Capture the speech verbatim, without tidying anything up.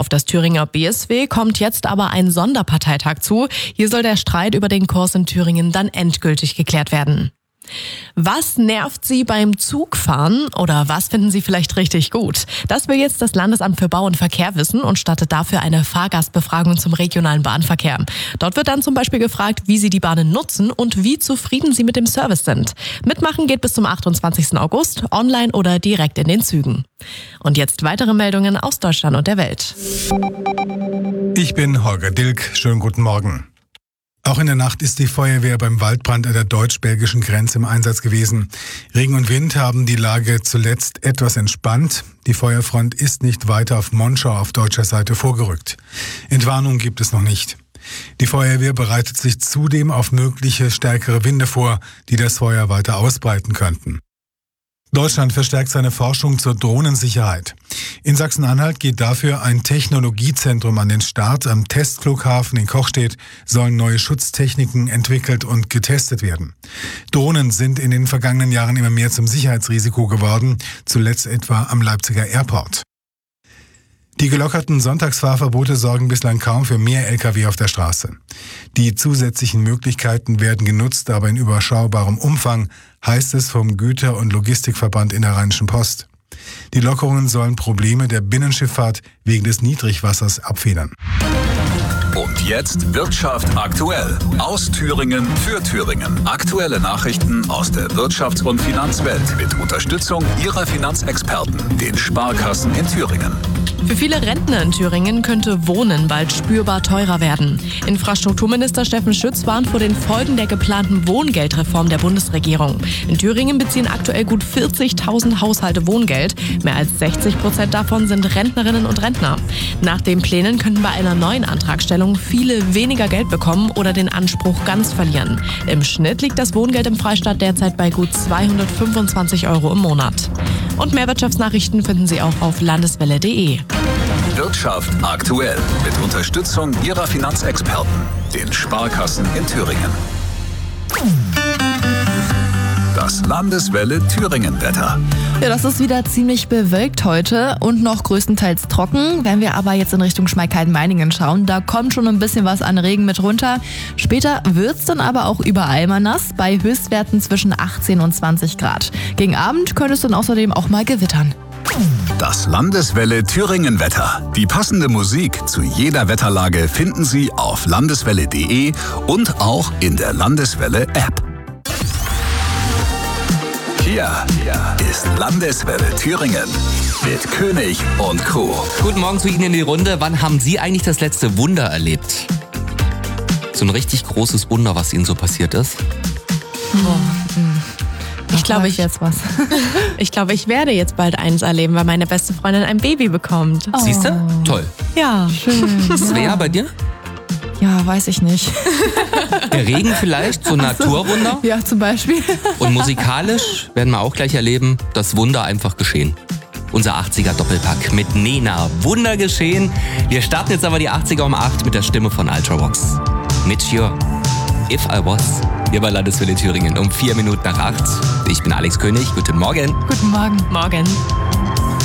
Auf das Thüringer B S W kommt jetzt aber ein Sonderparteitag zu. Hier soll der Streit über den Kurs in Thüringen dann endgültig geklärt werden. Was nervt Sie beim Zugfahren oder was finden Sie vielleicht richtig gut? Das will jetzt das Landesamt für Bau und Verkehr wissen und startet dafür eine Fahrgastbefragung zum regionalen Bahnverkehr. Dort wird dann zum Beispiel gefragt, wie Sie die Bahnen nutzen und wie zufrieden Sie mit dem Service sind. Mitmachen geht bis zum achtundzwanzigsten August, online oder direkt in den Zügen. Und jetzt weitere Meldungen aus Deutschland und der Welt. Ich bin Holger Dilk. Schönen guten Morgen. Auch in der Nacht ist die Feuerwehr beim Waldbrand an der deutsch-belgischen Grenze im Einsatz gewesen. Regen und Wind haben die Lage zuletzt etwas entspannt. Die Feuerfront ist nicht weiter auf Monschau auf deutscher Seite vorgerückt. Entwarnung gibt es noch nicht. Die Feuerwehr bereitet sich zudem auf mögliche stärkere Winde vor, die das Feuer weiter ausbreiten könnten. Deutschland verstärkt seine Forschung zur Drohnensicherheit. In Sachsen-Anhalt geht dafür ein Technologiezentrum an den Start. Am Testflughafen in Kochstedt sollen neue Schutztechniken entwickelt und getestet werden. Drohnen sind in den vergangenen Jahren immer mehr zum Sicherheitsrisiko geworden, zuletzt etwa am Leipziger Airport. Die gelockerten Sonntagsfahrverbote sorgen bislang kaum für mehr L K W auf der Straße. Die zusätzlichen Möglichkeiten werden genutzt, aber in überschaubarem Umfang, heißt es vom Güter- und Logistikverband in der Rheinischen Post. Die Lockerungen sollen Probleme der Binnenschifffahrt wegen des Niedrigwassers abfedern. Und jetzt Wirtschaft aktuell. Aus Thüringen für Thüringen. Aktuelle Nachrichten aus der Wirtschafts- und Finanzwelt mit Unterstützung Ihrer Finanzexperten, den Sparkassen in Thüringen. Für viele Rentner in Thüringen könnte Wohnen bald spürbar teurer werden. Infrastrukturminister Steffen Schütz warnt vor den Folgen der geplanten Wohngeldreform der Bundesregierung. In Thüringen beziehen aktuell gut vierzigtausend Haushalte Wohngeld. Mehr als sechzig Prozent davon sind Rentnerinnen und Rentner. Nach den Plänen könnten bei einer neuen Antragstellung viele weniger Geld bekommen oder den Anspruch ganz verlieren. Im Schnitt liegt das Wohngeld im Freistaat derzeit bei gut zweihundertfünfundzwanzig Euro im Monat. Und mehr Wirtschaftsnachrichten finden Sie auch auf landeswelle punkt de. Wirtschaft aktuell mit Unterstützung Ihrer Finanzexperten, den Sparkassen in Thüringen. Das Landeswelle Thüringen-Wetter. Ja, das ist wieder ziemlich bewölkt heute und noch größtenteils trocken. Wenn wir aber jetzt in Richtung Schmalkalden-Meiningen schauen, da kommt schon ein bisschen was an Regen mit runter. Später wird's dann aber auch überall mal nass, bei Höchstwerten zwischen achtzehn und zwanzig Grad. Gegen Abend könnte es dann außerdem auch mal gewittern. Das Landeswelle Thüringen-Wetter. Die passende Musik zu jeder Wetterlage finden Sie auf landeswelle punkt de und auch in der Landeswelle-App. Hier ist Landeswelle Thüringen mit König und Crew. Guten Morgen zu Ihnen in die Runde. Wann haben Sie eigentlich das letzte Wunder erlebt? So ein richtig großes Wunder, was Ihnen so passiert ist? Oh, Ich glaube, ich, jetzt was. ich glaube, ich werde jetzt bald eins erleben, weil meine beste Freundin ein Baby bekommt. Oh. Siehst du? Toll. Ja. Schön. Svea, Ja. bei dir? Ja, weiß ich nicht. Der Regen vielleicht, so ein Naturwunder. Ja, zum Beispiel. Und musikalisch werden wir auch gleich erleben, das Wunder einfach geschehen. Unser achtziger-Doppelpack mit Nena. Wunder geschehen. Wir starten jetzt aber die achtziger um acht mit der Stimme von Ultravox. Mit Your If I Was. Hier bei Landeswelle Thüringen um vier Minuten nach acht. Ich bin Alex König. Guten Morgen. Guten Morgen. Morgen.